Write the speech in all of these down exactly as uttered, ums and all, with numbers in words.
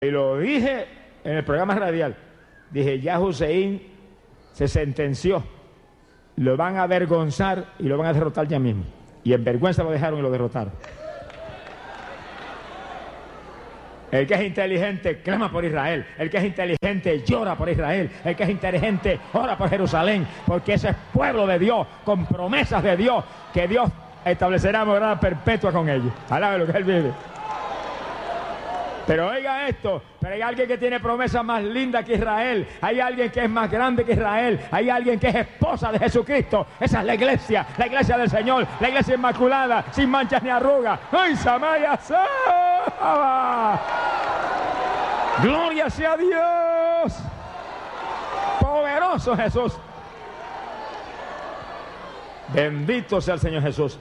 Y lo dije en el programa radial. Dije, ya Hussein se sentenció. Lo van a avergonzar y lo van a derrotar ya mismo. Y en vergüenza lo dejaron y lo derrotaron. El que es inteligente clama por Israel. El que es inteligente llora por Israel. El que es inteligente ora por Jerusalén. Porque ese es pueblo de Dios, con promesas de Dios, que Dios establecerá morada perpetua con ellos. Alabe lo que Él vive. Pero oiga esto, pero hay alguien que tiene promesa más linda que Israel. Hay alguien que es más grande que Israel. Hay alguien que es esposa de Jesucristo. Esa es la iglesia, la iglesia del Señor, la iglesia inmaculada, sin manchas ni arrugas. ¡Ay, Samaya! ¡Gloria sea a Dios! ¡Poderoso Jesús! Bendito sea el Señor Jesús.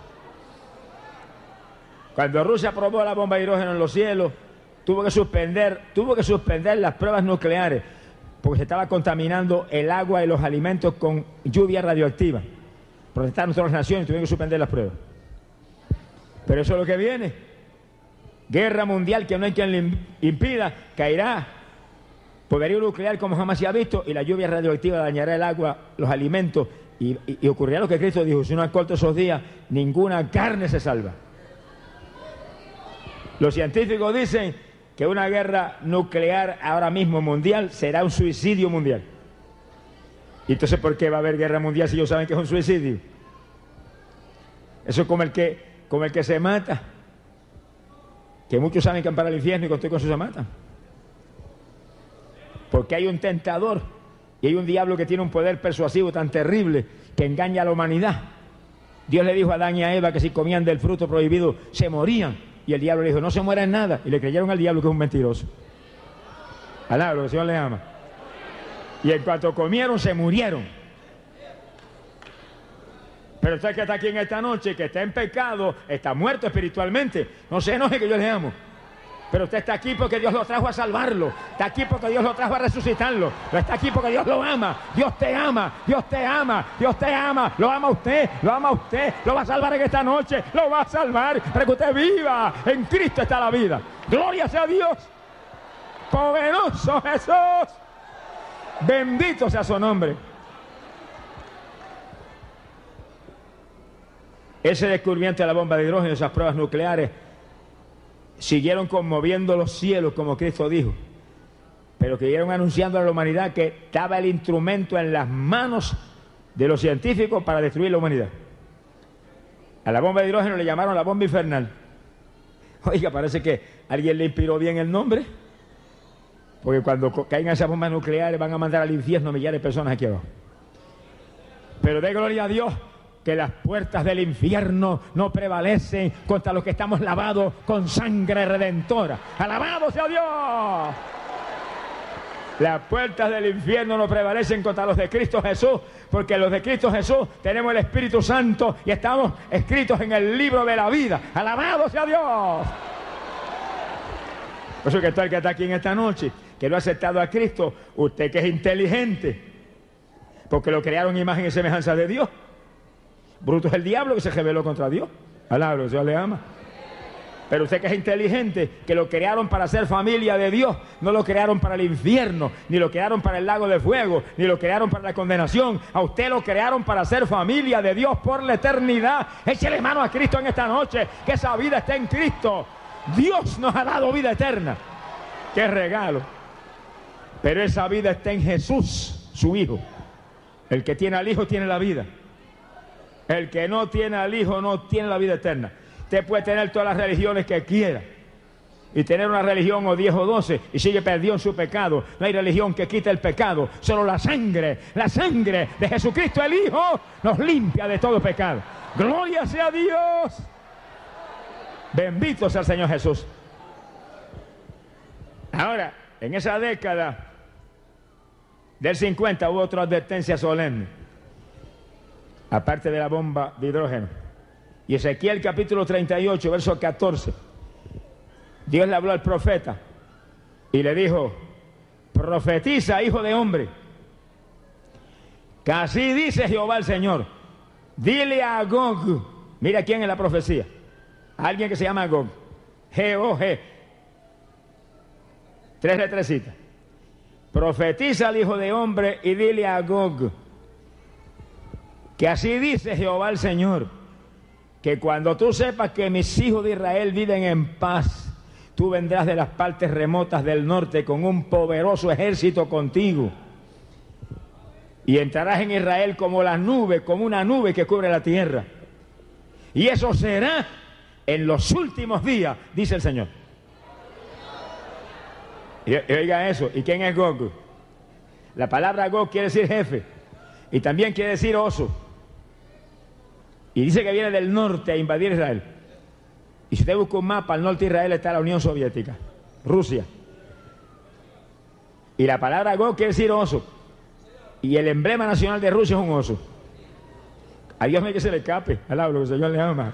Cuando Rusia probó la bomba de hidrógeno en los cielos, tuvo que suspender, tuvo que suspender las pruebas nucleares porque se estaba contaminando el agua y los alimentos con lluvia radioactiva. Protestaron todas las naciones y tuvieron que suspender las pruebas. Pero eso es lo que viene. Guerra mundial que no hay quien le impida, caerá poderío nuclear como jamás se ha visto, y la lluvia radioactiva dañará el agua, los alimentos, y, y, y ocurrirá lo que Cristo dijo: si no acorta esos días, ninguna carne se salva. Los científicos dicen que una guerra nuclear ahora mismo mundial será un suicidio mundial. ¿Y entonces por qué va a haber guerra mundial si ellos saben que es un suicidio? Eso es como el que, como el que se mata, que muchos saben que van para el infierno y con todo y con eso se matan. Porque hay un tentador y hay un diablo que tiene un poder persuasivo tan terrible que engaña a la humanidad. Dios le dijo a Adán y a Eva que si comían del fruto prohibido se morían. Y el diablo le dijo, no se muera en nada. Y le creyeron al diablo que es un mentiroso. Alabro, el Señor le ama. Y en cuanto comieron, se murieron. Pero usted que está aquí en esta noche, que está en pecado, está muerto espiritualmente. No se enoje que yo le amo. Pero usted está aquí porque Dios lo trajo a salvarlo. Está aquí porque Dios lo trajo a resucitarlo. Está aquí porque Dios lo ama. Dios te ama. Dios te ama. Dios te ama. Lo ama usted. Lo ama usted. Lo va a salvar en esta noche. Lo va a salvar para que usted viva. En Cristo está la vida. Gloria sea a Dios. Poderoso Jesús. Bendito sea su nombre. Ese descubrimiento de la bomba de hidrógeno, esas pruebas nucleares, siguieron conmoviendo los cielos, como Cristo dijo, pero que siguieron anunciando a la humanidad que estaba el instrumento en las manos de los científicos para destruir la humanidad. A la bomba de hidrógeno le llamaron la bomba infernal. Oiga, parece que alguien le inspiró bien el nombre, porque cuando caigan esas bombas nucleares van a mandar al infierno millares de personas aquí abajo. Pero dé gloria a Dios que las puertas del infierno no prevalecen contra los que estamos lavados con sangre redentora. ¡Alabado sea Dios! Las puertas del infierno no prevalecen contra los de Cristo Jesús, porque los de Cristo Jesús tenemos el Espíritu Santo y estamos escritos en el libro de la vida. ¡Alabado sea Dios! Por eso que está el que está aquí en esta noche, que no ha aceptado a Cristo, usted que es inteligente, porque lo crearon imagen y semejanza de Dios. Bruto es el diablo que se rebeló contra Dios. Alabro, Dios le ama. Pero usted que es inteligente, que lo crearon para ser familia de Dios, no lo crearon para el infierno, ni lo crearon para el lago de fuego, ni lo crearon para la condenación. A usted lo crearon para ser familia de Dios por la eternidad. Échele mano a Cristo en esta noche, que esa vida está en Cristo. Dios nos ha dado vida eterna. ¡Qué regalo! Pero esa vida está en Jesús, su Hijo. El que tiene al Hijo tiene la vida. El que no tiene al Hijo no tiene la vida eterna. Usted puede tener todas las religiones que quiera y tener una religión o diez o doce y sigue perdido en su pecado. No hay religión que quite el pecado. Solo la sangre, la sangre de Jesucristo el Hijo nos limpia de todo pecado. Gloria sea a Dios. Bendito sea el Señor Jesús. Ahora, en esa década del cincuenta hubo otra advertencia solemne, aparte de la bomba de hidrógeno. Y Ezequiel capítulo treinta y ocho, verso catorce. Dios le habló al profeta y le dijo: profetiza, hijo de hombre, que así dice Jehová el Señor. Dile a Gog, mira quién es la profecía, alguien que se llama Gog, G O G, Tres letrecitas. Profetiza al Hijo de Hombre y dile a Gog que así dice Jehová el Señor, que cuando tú sepas que mis hijos de Israel viven en paz, tú vendrás de las partes remotas del norte con un poderoso ejército contigo y entrarás en Israel como la nube, como una nube que cubre la tierra. Y eso será en los últimos días, dice el Señor. Y, y oiga eso, ¿y quién es Gog? La palabra Gog quiere decir jefe y también quiere decir oso. Y dice que viene del norte a invadir Israel. Y si usted busca un mapa, al norte de Israel está la Unión Soviética, Rusia. Y la palabra Gog quiere decir oso. Y el emblema nacional de Rusia es un oso. A Dios no hay que se le escape, al hablo, que el Señor le ama.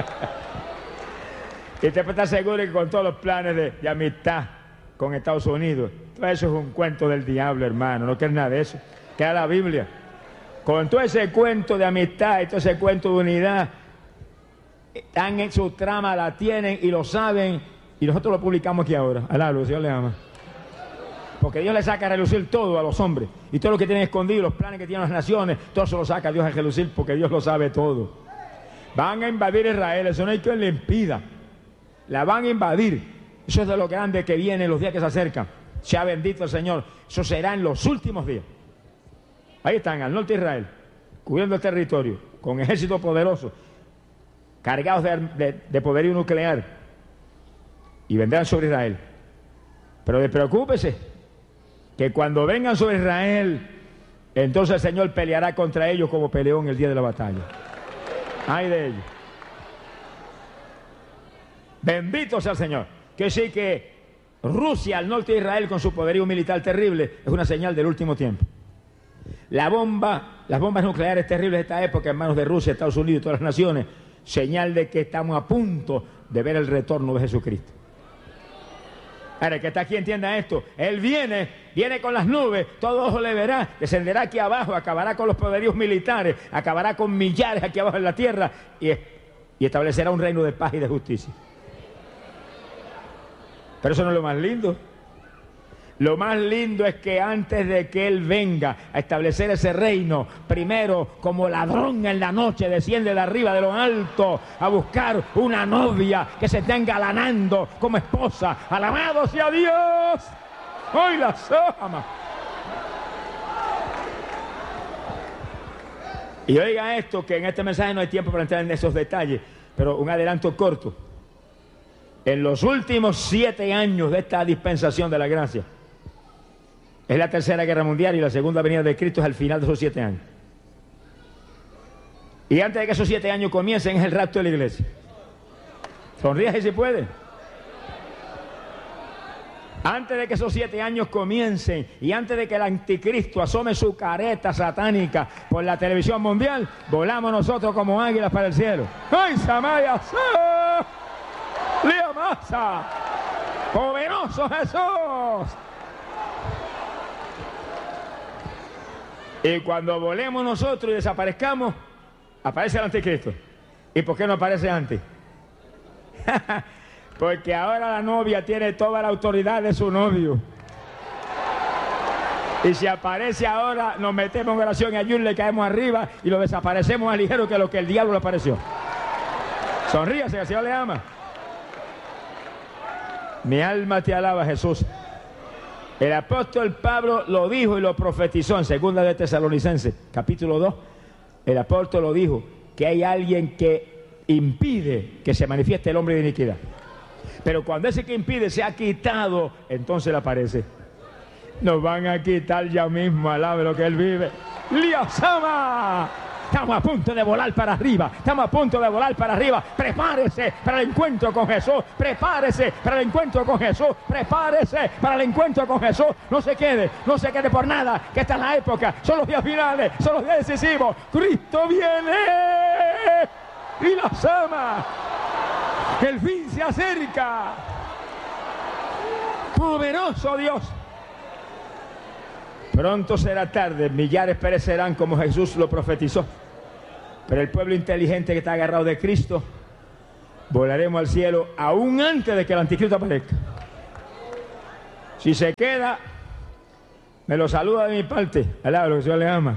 Y usted puede estar seguro que con todos los planes de, de amistad con Estados Unidos, todo eso es un cuento del diablo, hermano, no quiere nada de eso, queda la Biblia. Con todo ese cuento de amistad y todo ese cuento de unidad, están en su trama, la tienen y lo saben, y nosotros lo publicamos aquí ahora, al hablo, el Señor le ama. Porque Dios le saca a relucir todo a los hombres, y todo lo que tienen escondido, los planes que tienen las naciones, todo eso lo saca Dios a relucir porque Dios lo sabe todo. Van a invadir Israel, eso no hay quien le impida. La van a invadir. Eso es de lo grande que viene, los días que se acercan. Sea bendito el Señor. Eso será en los últimos días. Ahí están, al norte de Israel, cubriendo el territorio, con ejército poderoso, cargados de, de, de poderío nuclear, y vendrán sobre Israel. Pero despreocúpese, que cuando vengan sobre Israel, entonces el Señor peleará contra ellos como peleó en el día de la batalla. Ay de ellos. Bendito sea el Señor. Que sí que Rusia, al norte de Israel, con su poderío militar terrible, es una señal del último tiempo. La bomba, las bombas nucleares terribles de esta época en manos de Rusia, Estados Unidos y todas las naciones, señal de que estamos a punto de ver el retorno de Jesucristo. Ahora, el que está aquí entienda esto. Él viene, viene con las nubes, todo ojo le verá, descenderá aquí abajo, acabará con los poderíos militares, acabará con millares aquí abajo en la tierra y, y establecerá un reino de paz y de justicia. Pero eso no es lo más lindo. Lo más lindo es que antes de que Él venga a establecer ese reino, primero, como ladrón en la noche, desciende de arriba de lo alto a buscar una novia que se esté engalanando como esposa. ¡Alabado sea Dios! ¡Hoy la ama! Y oiga esto, que en este mensaje no hay tiempo para entrar en esos detalles, pero un adelanto corto. En los últimos siete años de esta dispensación de la gracia, es la tercera guerra mundial y la segunda venida de Cristo es al final de esos siete años. Y antes de que esos siete años comiencen es el rapto de la iglesia. Sonríe si puede. Antes de que esos siete años comiencen y antes de que el anticristo asome su careta satánica por la televisión mundial, volamos nosotros como águilas para el cielo. ¡Ay, Samaya! ¡Lía masa! ¡Poderoso Jesús! Y cuando volemos nosotros y desaparezcamos, aparece el anticristo. ¿Y por qué no aparece antes? Porque ahora la novia tiene toda la autoridad de su novio. Y si aparece ahora, nos metemos en oración y ayuno, le caemos arriba y lo desaparecemos más ligero que lo que el diablo le apareció. Sonríase, que el Señor le ama. Mi alma te alaba, Jesús. El apóstol Pablo lo dijo y lo profetizó en segunda de Tesalonicenses, capítulo dos. El apóstol lo dijo, que hay alguien que impide que se manifieste el hombre de iniquidad. Pero cuando ese que impide se ha quitado, entonces le aparece. Nos van a quitar ya mismo, alabe lo que él vive. ¡Liasama! Estamos a punto de volar para arriba. Estamos a punto de volar para arriba. Prepárese para el encuentro con Jesús. Prepárese para el encuentro con Jesús. Prepárese para el encuentro con Jesús. No se quede, no se quede por nada. Que esta es la época. Son los días finales. Son los días decisivos. Cristo viene y los ama. El fin se acerca. Poderoso Dios. Pronto será tarde, millares perecerán como Jesús lo profetizó. Pero el pueblo inteligente que está agarrado de Cristo, volaremos al cielo aún antes de que el anticristo aparezca. Si se queda, me lo saluda de mi parte. Alaba lo que el Señor le ama.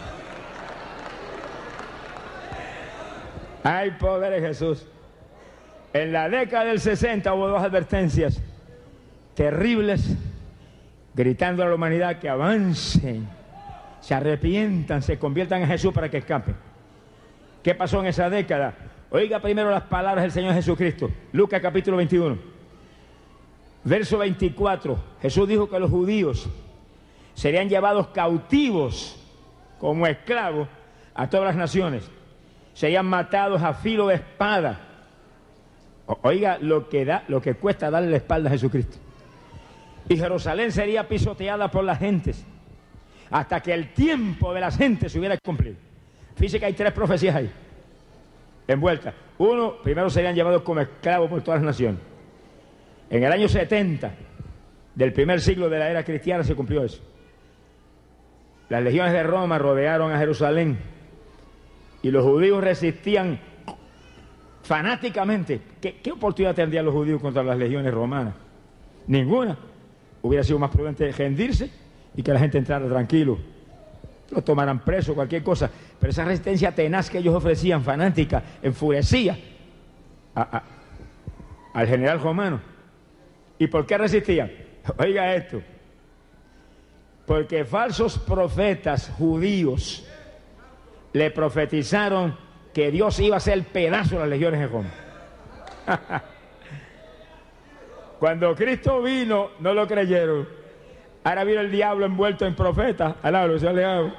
Hay poder en Jesús. En la década del sesenta hubo dos advertencias terribles, gritando a la humanidad que avancen, se arrepientan, se conviertan en Jesús para que escapen. ¿Qué pasó en esa década? Oiga primero las palabras del Señor Jesucristo. Lucas capítulo veintiuno, verso veinticuatro. Jesús dijo que los judíos serían llevados cautivos como esclavos a todas las naciones. Serían matados a filo de espada. Oiga lo que da, lo que cuesta darle la espalda a Jesucristo. Y Jerusalén sería pisoteada por las gentes hasta que el tiempo de las gentes se hubiera cumplido. Fíjese que hay tres profecías ahí envueltas. Uno, primero serían llevados como esclavos por todas las naciones. En el año setenta del primer siglo de la era cristiana se cumplió eso. Las legiones de Roma rodearon a Jerusalén y los judíos resistían fanáticamente. ¿Qué, qué oportunidad tendrían los judíos contra las legiones romanas? Ninguna. Hubiera sido más prudente rendirse y que la gente entrara tranquilo, lo tomaran preso, cualquier cosa. Pero esa resistencia tenaz que ellos ofrecían, fanática, enfurecía a, a, al general romano. ¿Y por qué resistían? Oiga esto. Porque falsos profetas judíos le profetizaron que Dios iba a hacer el pedazo de las legiones de Roma. Cuando Cristo vino, no lo creyeron. Ahora vino el diablo envuelto en profetas. Alablo, se le hago.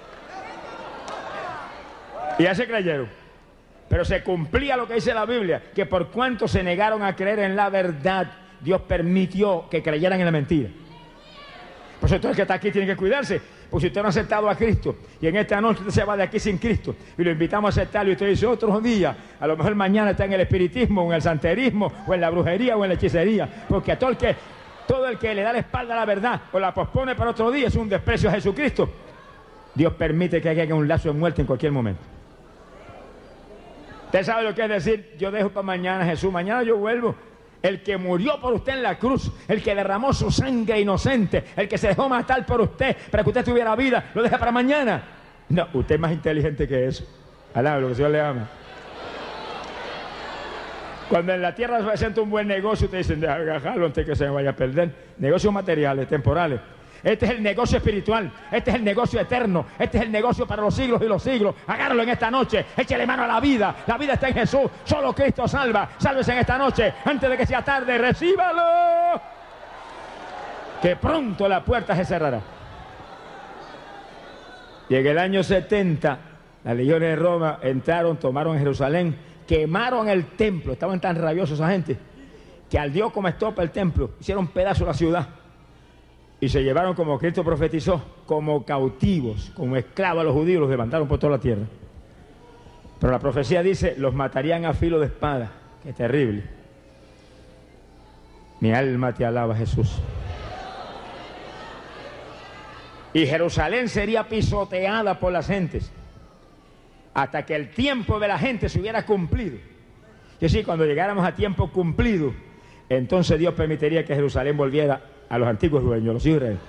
Y ya se creyeron. Pero se cumplía lo que dice la Biblia, que por cuanto se negaron a creer en la verdad, Dios permitió que creyeran en la mentira. Por eso todo el que está aquí tiene que cuidarse. Porque si usted no ha aceptado a Cristo y en esta noche usted se va de aquí sin Cristo y lo invitamos a aceptarlo y usted dice otros días, a lo mejor mañana está en el espiritismo, o en el santerismo, o en la brujería, o en la hechicería. Porque a todo el que, todo el que le da la espalda a la verdad o la pospone para otro día es un desprecio a Jesucristo. Dios permite que haya un lazo de muerte en cualquier momento. Usted sabe lo que es decir, yo dejo para mañana Jesús, mañana yo vuelvo. El que murió por usted en la cruz, el que derramó su sangre inocente, el que se dejó matar por usted para que usted tuviera vida, lo deja para mañana. No, usted es más inteligente que eso. Alaba lo que el Señor le ama. Cuando en la tierra se presenta un buen negocio, usted dice, déjalo antes que se me vaya a perder. Negocios materiales, temporales. Este es el negocio espiritual, este es el negocio eterno, este es el negocio para los siglos y los siglos. Agárralo en esta noche, échale mano a la vida. La vida está en Jesús, solo Cristo salva. Sálvese en esta noche, antes de que sea tarde, recíbalo. Que pronto la puerta se cerrará. Y en el año setenta, las legiones de Roma entraron, tomaron Jerusalén, quemaron el templo. Estaban tan rabiosos esa gente, que al Dios como estopa el templo, hicieron pedazo la ciudad. Y se llevaron, como Cristo profetizó, como cautivos, como esclavos a los judíos, los levantaron por toda la tierra. Pero la profecía dice, los matarían a filo de espada. Qué terrible. Mi alma te alaba, Jesús. Y Jerusalén sería pisoteada por las gentes hasta que el tiempo de la gente se hubiera cumplido. Y así, cuando llegáramos a tiempo cumplido, entonces Dios permitiría que Jerusalén volviera a los antiguos dueños, los hijos de Israel.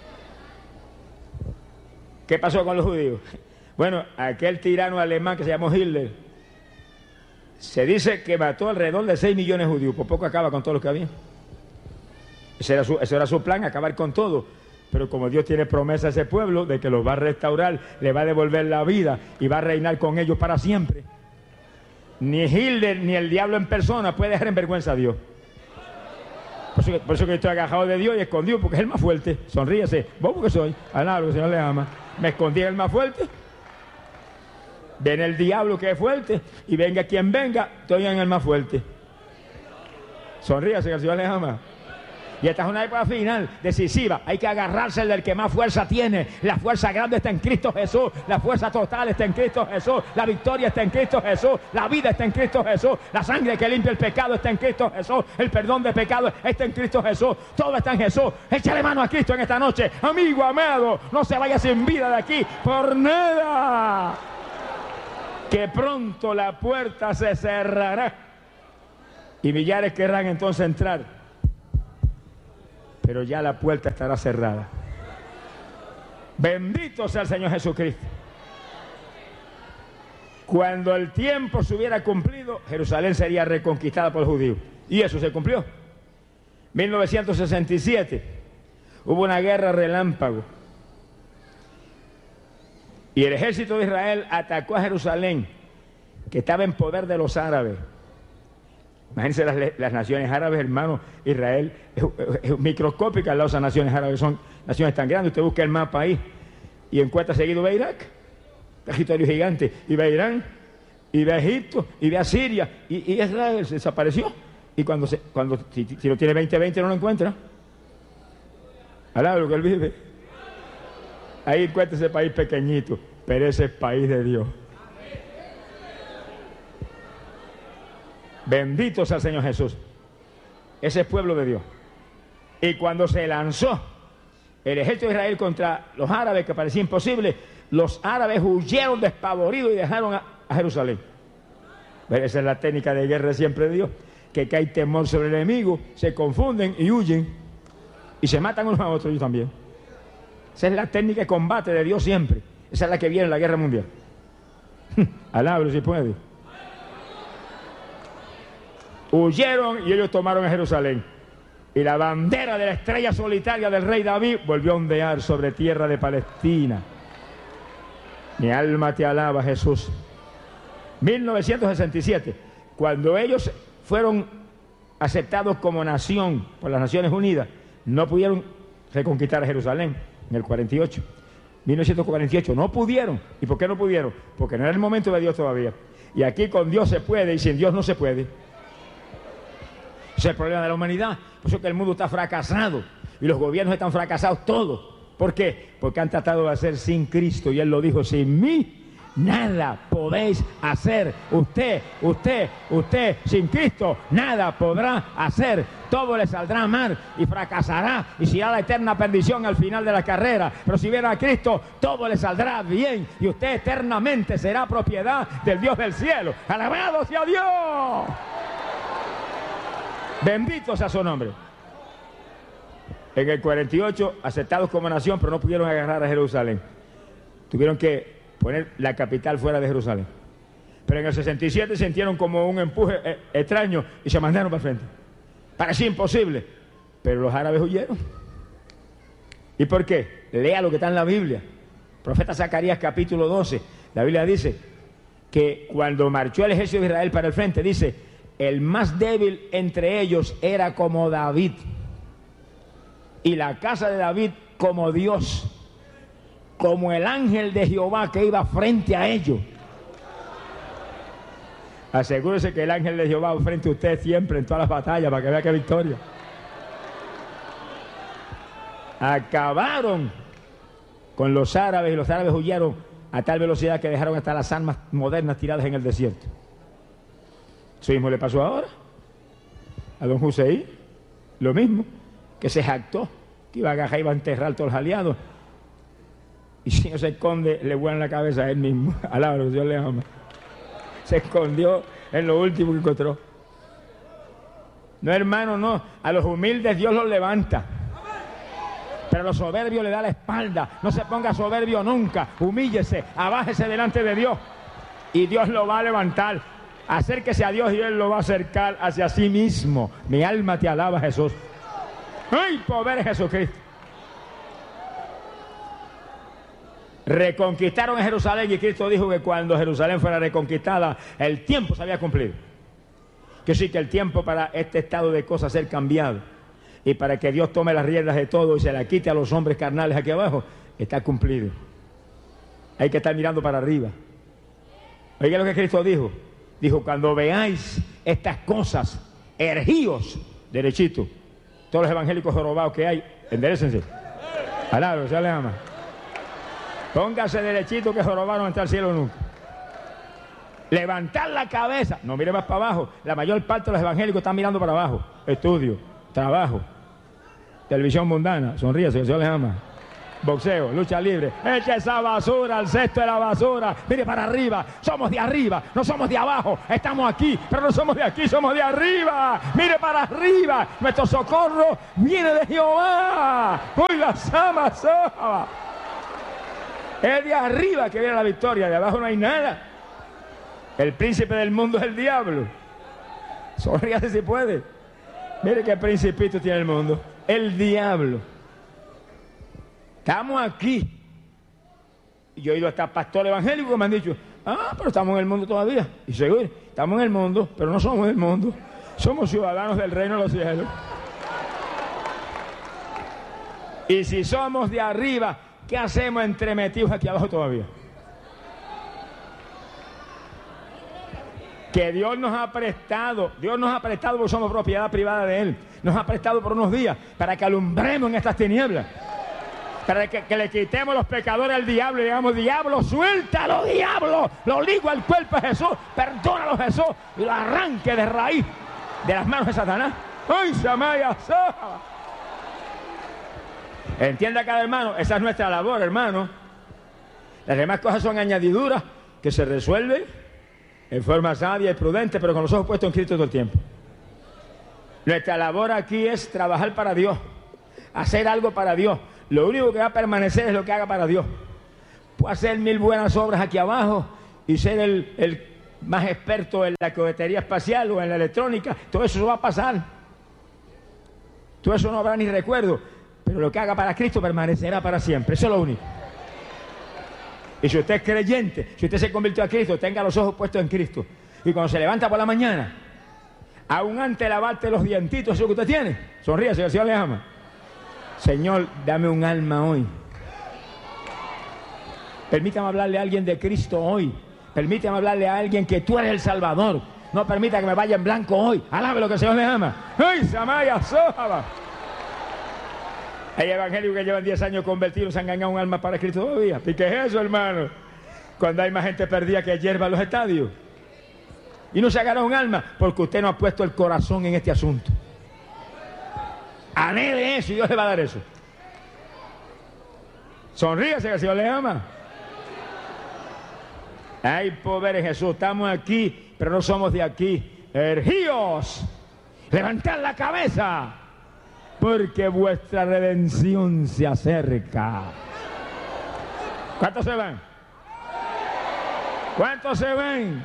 ¿Qué pasó con los judíos? Bueno, aquel tirano alemán que se llamó Hitler, se dice que mató alrededor de seis millones de judíos, por poco acaba con todo lo que había. Ese era su, ese era su plan, acabar con todo. Pero como Dios tiene promesa a ese pueblo de que los va a restaurar, le va a devolver la vida y va a reinar con ellos para siempre, ni Hitler ni el diablo en persona puede dejar en vergüenza a Dios. Por eso, que, por eso que estoy agajado de Dios y escondido, porque es el más fuerte. Sonríese, vos porque soy, alá, lo que el Señor le ama. Me escondí en el más fuerte. Ven el diablo que es fuerte, y venga quien venga, estoy en el más fuerte. Sonríase, que el Señor le ama. Y esta es una época final, decisiva. Hay que agarrarse del que más fuerza tiene. La fuerza grande está en Cristo Jesús. La fuerza total está en Cristo Jesús. La victoria está en Cristo Jesús. La vida está en Cristo Jesús. La sangre que limpia el pecado está en Cristo Jesús. El perdón de pecado está en Cristo Jesús. Todo está en Jesús. Échale mano a Cristo en esta noche. Amigo amado, no se vaya sin vida de aquí por nada. Que pronto la puerta se cerrará y millares querrán entonces entrar. pero ya la puerta estará cerrada. Bendito sea el Señor Jesucristo. Cuando el tiempo se hubiera cumplido, Jerusalén sería reconquistada por los judíos. Y eso se cumplió. mil novecientos sesenta y siete, hubo una guerra relámpago. Y el ejército de Israel atacó a Jerusalén, que estaba en poder de los árabes. Imagínense las, las naciones árabes, hermano. Israel es, es microscópica al lado de esas naciones árabes. Son naciones tan grandes. Usted busca el mapa ahí y encuentra seguido ve Irak, territorio gigante, y ve Irán, y ve Egipto, y ve a Siria, y, y Israel se desapareció. Y cuando, se, cuando si, si lo tiene veinte veinte no lo encuentra. Alá lo que él vive. Ahí encuentra ese país pequeñito, pero ese es país de Dios. Bendito sea el Señor Jesús. Ese es pueblo de Dios. Y cuando se lanzó el ejército de Israel contra los árabes, que parecía imposible, los árabes huyeron despavoridos y dejaron a, a Jerusalén. Pero esa es la técnica de guerra siempre de Dios, que cae temor sobre el enemigo, se confunden y huyen, y se matan unos a otros. Yo también. Esa es la técnica de combate de Dios siempre. Esa es la que viene en la guerra mundial. Alábalo si puede. Huyeron y ellos tomaron a Jerusalén. Y la bandera de la estrella solitaria del rey David volvió a ondear sobre tierra de Palestina. Mi alma te alaba, Jesús. mil novecientos sesenta y siete, cuando ellos fueron aceptados como nación por las Naciones Unidas, no pudieron reconquistar a Jerusalén en el cuarenta y ocho. mil novecientos cuarenta y ocho, no pudieron. ¿Y por qué no pudieron? Porque no era el momento de Dios todavía. Y aquí con Dios se puede y sin Dios no se puede. Ese es el problema de la humanidad. Por eso que el mundo está fracasado y los gobiernos están fracasados todos. ¿Por qué? Porque han tratado de hacer sin Cristo, y Él lo dijo: sin mí nada podéis hacer. Usted, usted, usted, sin Cristo nada podrá hacer. Todo le saldrá mal y fracasará y será la eterna perdición al final de la carrera. Pero si viene a Cristo, todo le saldrá bien y usted eternamente será propiedad del Dios del cielo. ¡Alabado sea Dios! Bendito sea su nombre. En el cuarenta y ocho, aceptados como nación, pero no pudieron agarrar a Jerusalén. Tuvieron que poner la capital fuera de Jerusalén. Pero en el sesenta y siete sintieron como un empuje eh, extraño y se mandaron para frente. Parecía imposible, pero los árabes huyeron. ¿Y por qué? Lea lo que está en la Biblia. Profeta Zacarías capítulo doce. La Biblia dice que cuando marchó el ejército de Israel para el frente, dice: el más débil entre ellos era como David, y la casa de David como Dios, como el ángel de Jehová que iba frente a ellos. Asegúrese que el ángel de Jehová va frente a usted siempre en todas las batallas, para que vea que victoria. Acabaron con los árabes, y los árabes huyeron a tal velocidad que dejaron hasta las armas modernas tiradas en el desierto. Eso mismo le pasó ahora a don Hussein, lo mismo, que se jactó que iba a agarrar, iba a enterrar a todos los aliados, y si no se esconde, le vuelan la cabeza a él mismo. Alabado, Dios le ama. Se escondió en lo último que encontró. No, hermano, no. A los humildes Dios los levanta, pero a los soberbios le da la espalda. No se ponga soberbio nunca. Humíllese, abájese delante de Dios y Dios lo va a levantar. Acérquese a Dios y Él lo va a acercar hacia sí mismo. Mi alma te alaba, Jesús. ¡Ay, poder Jesucristo! Reconquistaron en Jerusalén, y Cristo dijo que cuando Jerusalén fuera reconquistada, el tiempo se había cumplido. Que sí, que el tiempo para este estado de cosas ser cambiado y para que Dios tome las riendas de todo y se la quite a los hombres carnales aquí abajo, está cumplido. Hay que estar mirando para arriba. Oiga lo que Cristo dijo. Dijo: cuando veáis estas cosas, ergíos derechito. Todos los evangélicos jorobados que hay, enderécense. Alabado, se le ama. Póngase derechito, que jorobar no entra al cielo nunca. Levantar la cabeza, no mire más para abajo. La mayor parte de los evangélicos están mirando para abajo. Estudio, trabajo, televisión mundana. Sonríase, que Dios les ama. Boxeo, lucha libre. Echa esa basura al cesto de la basura. Mire para arriba. Somos de arriba, no somos de abajo. Estamos aquí, pero no somos de aquí, somos de arriba. Mire para arriba. Nuestro socorro viene de Jehová. Hoy la sama, sama. Es de arriba que viene la victoria. De abajo no hay nada. El príncipe del mundo es el diablo. Sonríase si puede. Mire qué principito tiene el mundo. El diablo. Estamos aquí. Y yo he ido hasta pastores evangélicos que me han dicho, ah, pero estamos en el mundo todavía. Y seguro, estamos en el mundo, pero no somos del mundo. Somos ciudadanos del reino de los cielos. Y si somos de arriba, ¿qué hacemos entremetidos aquí abajo todavía? Que Dios nos ha prestado, Dios nos ha prestado porque somos propiedad privada de Él. Nos ha prestado por unos días para que alumbremos en estas tinieblas. Para que, que le quitemos los pecadores al diablo y digamos, diablo, suéltalo, diablo. Lo ligo al cuerpo de Jesús, perdónalo Jesús y lo arranque de raíz de las manos de Satanás. ¡Ay, Samaya! Entienda cada hermano, esa es nuestra labor, hermano. Las demás cosas son añadiduras que se resuelven en forma sabia y prudente, pero con los ojos puestos en Cristo todo el tiempo. Nuestra labor aquí es trabajar para Dios, hacer algo para Dios. Lo único que va a permanecer es lo que haga para Dios. Puedo hacer mil buenas obras aquí abajo y ser el, el más experto en la cohetería espacial o en la electrónica. Todo eso va a pasar. Todo eso no habrá ni recuerdo. Pero lo que haga para Cristo permanecerá para siempre. Eso es lo único. Y si usted es creyente, si usted se convirtió a Cristo, tenga los ojos puestos en Cristo. Y cuando se levanta por la mañana, aún antes de lavarte los dientitos, eso que usted tiene, sonríe, si el Señor le ama. Señor, dame un alma hoy. Permítame hablarle a alguien de Cristo hoy. Permítame hablarle a alguien que tú eres el Salvador. No permita que me vaya en blanco hoy. Alabe lo que el Señor le ama. ¡Ay, Samaya, Sohaba! Hay evangélicos que llevan diez años convertidos, se han ganado un alma para Cristo todavía. ¿Y qué es eso, hermano? Cuando hay más gente perdida que hierba en los estadios. Y no se ha ganado un alma porque usted no ha puesto el corazón en este asunto. Anhele eso y Dios le va a dar eso. Sonríase que el Señor le ama. Hay poder en Jesús. Estamos aquí, pero no somos de aquí. Ergíos, levantad la cabeza, porque vuestra redención se acerca. ¿Cuántos se van? ¿Cuántos se van?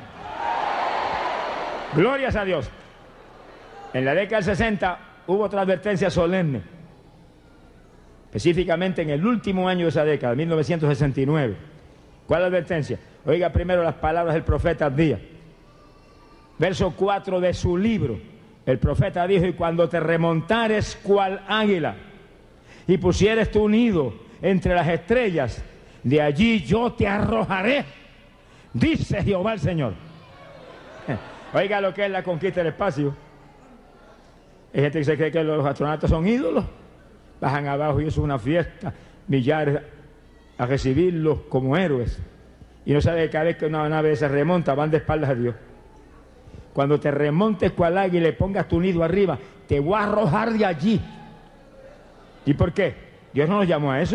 Glorias a Dios. En la década del sesenta hubo otra advertencia solemne, específicamente en el último año de esa década, mil novecientos sesenta y nueve. ¿Cuál advertencia? Oiga primero las palabras del profeta Abdías. Verso cuatro de su libro. El profeta dijo, y cuando te remontares cual águila y pusieres tu nido entre las estrellas, de allí yo te arrojaré, dice Jehová el Señor. Oiga lo que es la conquista del espacio. Hay gente que se cree que los astronautas son ídolos, bajan abajo y eso es una fiesta, millares a recibirlos como héroes, y no sabe que cada vez que una nave se remonta van de espaldas a Dios. Cuando te remontes cual águila y le pongas tu nido arriba, te voy a arrojar de allí. ¿Y por qué? Dios no nos llamó a eso.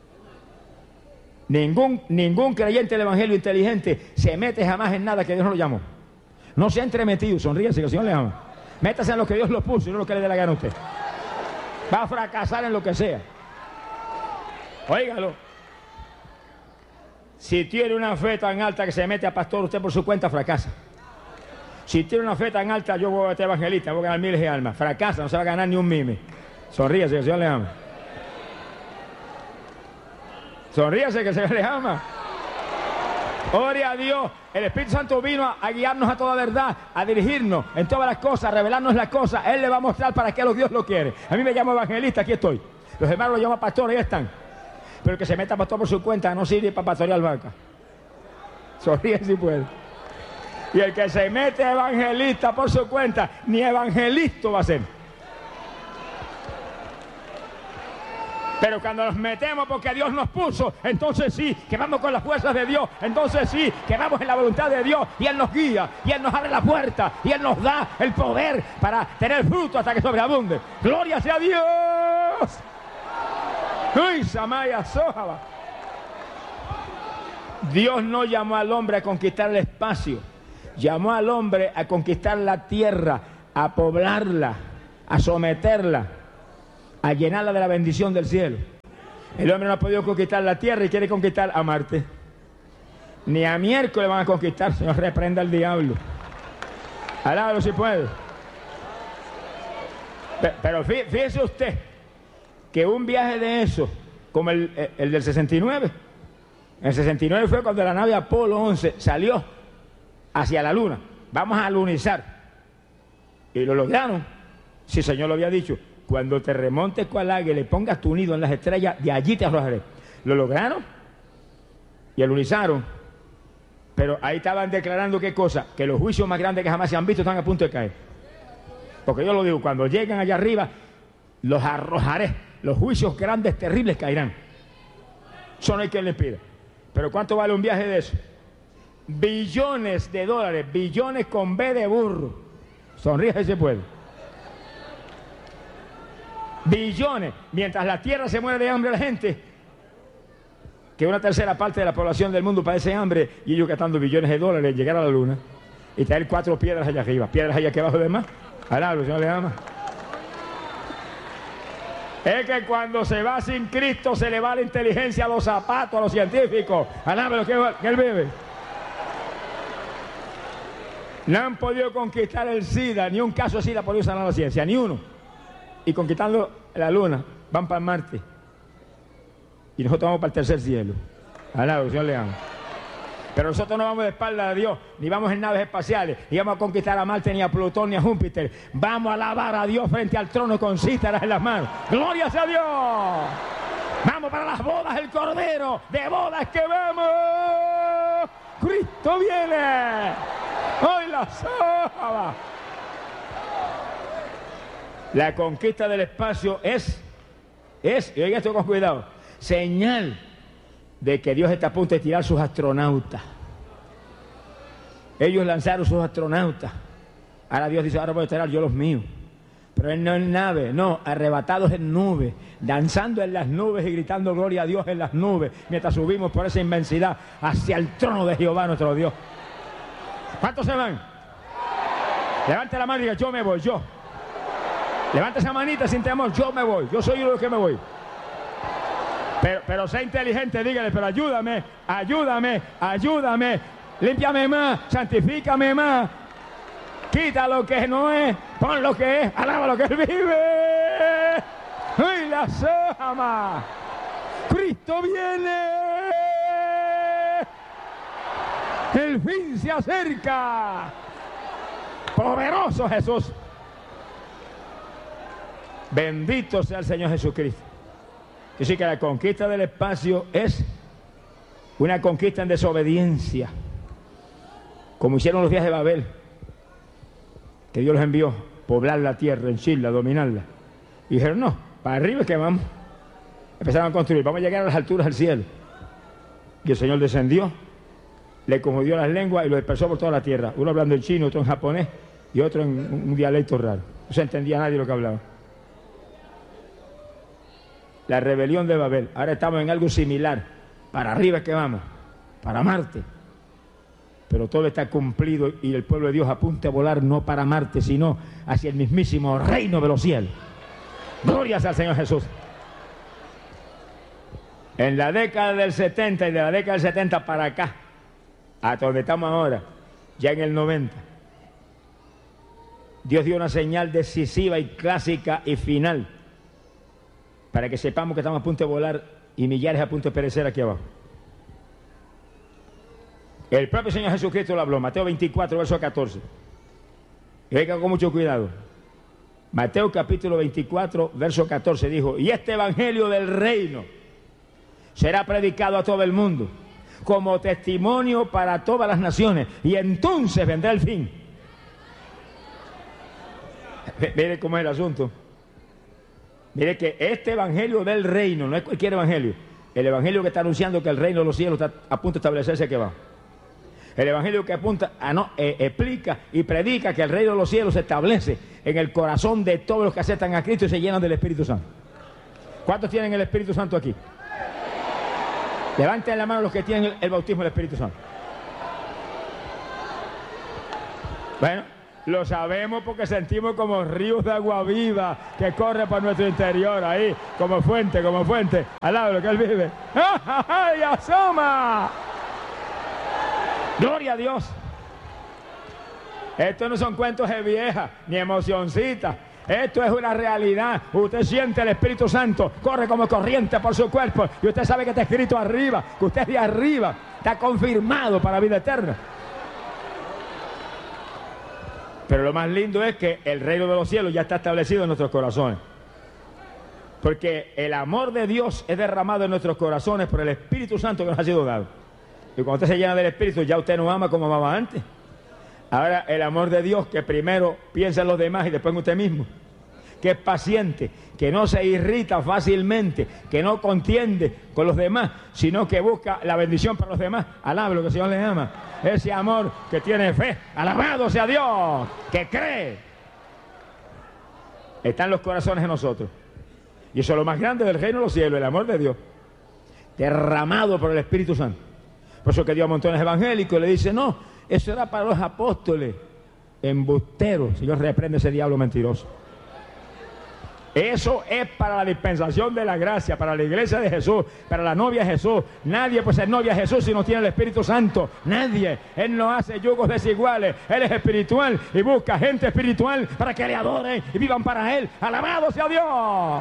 Ningún, ningún creyente del evangelio inteligente se mete jamás en nada que Dios no lo llamó. No se ha entremetido, sonríese que el Señor le ama. Métase en lo que Dios lo puso y no lo que le dé la gana a usted. Va a fracasar en lo que sea. Óigalo. Si tiene una fe tan alta que se mete a pastor, usted por su cuenta fracasa. Si tiene una fe tan alta, yo voy a ser evangelista, voy a ganar miles de almas. Fracasa, no se va a ganar ni un mime. Sonríase que el Señor le ama. Sonríase que el Señor le ama. Ore a Dios. El Espíritu Santo vino a, a guiarnos a toda verdad, a dirigirnos en todas las cosas, a revelarnos las cosas. Él le va a mostrar para qué Dios lo quiere. A mí me llamo evangelista, aquí estoy. Los hermanos lo llaman pastor, ahí están. Pero el que se meta pastor por su cuenta no sirve para pastorear vaca. Sonríe si puede. Y el que se mete evangelista por su cuenta, ni evangelista va a ser. Pero cuando nos metemos porque Dios nos puso, entonces sí, que vamos con las fuerzas de Dios, entonces sí, que vamos en la voluntad de Dios, y Él nos guía, y Él nos abre la puerta, y Él nos da el poder para tener fruto hasta que sobreabunde. ¡Gloria sea a Dios! ¡Uy, Samaya Sojaba! Dios no llamó al hombre a conquistar el espacio, llamó al hombre a conquistar la tierra, a poblarla, a someterla, a llenarla de la bendición del cielo. El hombre no ha podido conquistar la tierra y quiere conquistar a Marte. Ni a miércoles van a conquistar, Señor, reprenda al diablo. Alábalo si puede. Pero fíjese usted que un viaje de eso, como el, el del sesenta y nueve, en el sesenta y nueve fue cuando la nave Apolo once salió hacia la luna. Vamos a lunizar. Y lo lograron. Si el Señor lo había dicho, cuando te remontes con el águila y le pongas tu nido en las estrellas, de allí te arrojaré. Lo lograron y alunizaron. Pero ahí estaban declarando qué cosa, que los juicios más grandes que jamás se han visto están a punto de caer. Porque yo lo digo, cuando lleguen allá arriba, los arrojaré. Los juicios grandes, terribles caerán. Eso no hay quien les pida. Pero ¿cuánto vale un viaje de eso? Billones de dólares, billones con B de burro. Sonríe si se puede. Billones. Mientras la tierra se muere de hambre la gente, que una tercera parte de la población del mundo padece hambre, y ellos gastando billones de dólares en llegar a la luna y traer cuatro piedras allá arriba, piedras allá aquí abajo de más. Alá, el Señor le ama. Es que cuando se va sin Cristo se le va la inteligencia a los zapatos, a los científicos. Alá, lo que, que él vive. No han podido conquistar el SIDA, ni un caso de SIDA ha podido sanar la ciencia, ni uno. Y conquistando la luna, van para Marte. Y nosotros vamos para el tercer cielo. Alá, el Señor le ama. Pero nosotros no vamos de espalda a Dios, ni vamos en naves espaciales, ni vamos a conquistar a Marte, ni a Plutón, ni a Júpiter. Vamos a alabar a Dios frente al trono con cítaras en las manos. ¡Gloria sea a Dios! Vamos para las bodas del Cordero. ¡De bodas que vamos! ¡Cristo viene! ¡Hoy la soba! La conquista del espacio es, es, y oiga esto con cuidado, señal de que Dios está a punto de tirar sus astronautas. Ellos lanzaron sus astronautas. Ahora Dios dice, ahora voy a tirar yo los míos. Pero Él no en nave, no, arrebatados en nubes, danzando en las nubes y gritando gloria a Dios en las nubes, mientras subimos por esa inmensidad hacia el trono de Jehová nuestro Dios. ¿Cuántos se van? Levante la mano y diga, yo me voy, yo. Levante esa manita sin temor, yo me voy, yo soy uno de los que me voy. Pero, pero sé inteligente, dígale, pero ayúdame, ayúdame, ayúdame, límpiame más, santifícame más, quita lo que no es, pon lo que es, alaba lo que Él vive. ¡Ay, la sama! ¡Cristo viene! ¡El fin se acerca! ¡Poderoso Jesús! Bendito sea el Señor Jesucristo. Así que la conquista del espacio es una conquista en desobediencia, como hicieron los días de Babel, que Dios los envió, poblar la tierra, henchirla, dominarla. Y dijeron, no, para arriba es que vamos. Empezaron a construir, vamos a llegar a las alturas del cielo. Y el Señor descendió, le confundió las lenguas y lo dispersó por toda la tierra. Uno hablando en chino, otro en japonés y otro en un dialecto raro. No se entendía nadie lo que hablaba. La rebelión de Babel. Ahora estamos en algo similar. Para arriba es que vamos, para Marte. Pero todo está cumplido y el pueblo de Dios apunta a volar no para Marte, sino hacia el mismísimo reino de los cielos. Glorias al Señor Jesús. En la década del setenta y de la década del setenta para acá, hasta donde estamos ahora, ya en el noventa, Dios dio una señal decisiva y clásica y final para que sepamos que estamos a punto de volar y millares a punto de perecer aquí abajo. El propio Señor Jesucristo lo habló, Mateo veinticuatro, verso catorce. Y oiga con mucho cuidado. Mateo capítulo veinticuatro, verso catorce dijo, y este evangelio del reino será predicado a todo el mundo como testimonio para todas las naciones y entonces vendrá el fin. Mire cómo es el asunto. Mire que este evangelio del reino, no es cualquier evangelio, el evangelio que está anunciando que el reino de los cielos está a punto de establecerse aquí abajo. El evangelio que apunta, a no, eh, explica y predica que el reino de los cielos se establece en el corazón de todos los que aceptan a Cristo y se llenan del Espíritu Santo. ¿Cuántos tienen el Espíritu Santo aquí? Levanten la mano los que tienen el, el bautismo del Espíritu Santo. Bueno, lo sabemos porque sentimos como ríos de agua viva que corre por nuestro interior ahí, como fuente, como fuente, al lado de lo que Él vive. ¡Ay, asoma! ¡Gloria a Dios! Estos no son cuentos de vieja, ni emocioncitas. Esto es una realidad. Usted siente el Espíritu Santo, corre como corriente por su cuerpo. Y usted sabe que está escrito arriba, que usted es de arriba. Está confirmado para vida eterna. Pero lo más lindo es que el reino de los cielos ya está establecido en nuestros corazones. Porque el amor de Dios es derramado en nuestros corazones por el Espíritu Santo que nos ha sido dado. Y cuando usted se llena del Espíritu, ya usted no ama como amaba antes. Ahora el amor de Dios que primero piensa en los demás y después en usted mismo, que es paciente, que no se irrita fácilmente, que no contiende con los demás, sino que busca la bendición para los demás. Alabe lo que el Señor les ama. Ese amor que tiene fe, alabado sea Dios, que cree, está en los corazones de nosotros. Y eso es lo más grande del reino de los cielos, el amor de Dios, derramado por el Espíritu Santo. Por eso que Dios a montones evangélicos le dice, no, eso era para los apóstoles, embusteros. Señor, reprende ese diablo mentiroso. Eso es para la dispensación de la gracia, para la iglesia de Jesús, para la novia de Jesús. Nadie puede ser novia de Jesús si no tiene el Espíritu Santo. Nadie. Él no hace yugos desiguales. Él es espiritual y busca gente espiritual para que le adoren y vivan para Él. ¡Alabado sea Dios!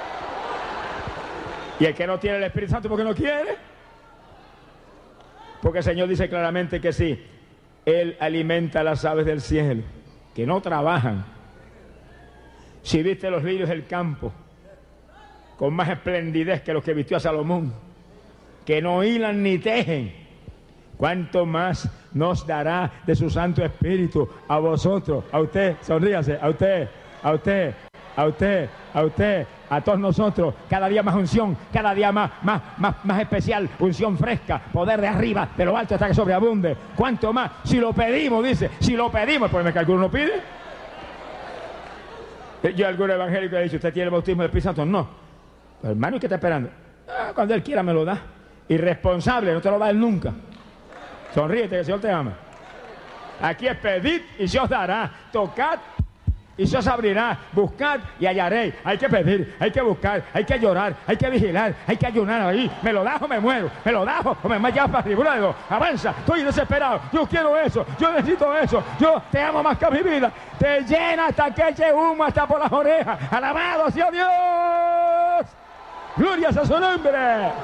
Y el que no tiene el Espíritu Santo, ¿por qué no quiere? Porque el Señor dice claramente que sí. Él alimenta a las aves del cielo, que no trabajan. Si viste los lirios del campo, con más esplendidez que los que vistió a Salomón, que no hilan ni tejen, ¿cuánto más nos dará de su Santo Espíritu a vosotros? A usted, sonríase, a usted, a usted, a usted, a usted, a todos nosotros, cada día más unción, cada día más, más, más, más especial, unción fresca, poder de arriba, de lo alto hasta que sobreabunde. ¿Cuánto más? Si lo pedimos, dice, si lo pedimos, pues me calculo, ¿no pide? Yo a algún evangélico le he dicho, ¿usted tiene el bautismo del Espíritu Santo? No. Pero hermano, ¿y qué está esperando? Ah, cuando Él quiera me lo da. Irresponsable, no te lo da Él nunca. Sonríete que el Señor te ama. Aquí es pedid y se os dará, tocad y se os abrirá, buscad y hallaréis. Hay que pedir, hay que buscar, hay que llorar, hay que vigilar, hay que ayunar ahí. Me lo das o me muero, me lo das o me llevas para arriba. Luego, avanza, estoy desesperado, yo quiero eso, yo necesito eso, yo te amo más que a mi vida. Te llena hasta que eche humo hasta por las orejas. Alabado sea Dios, gloria a su nombre.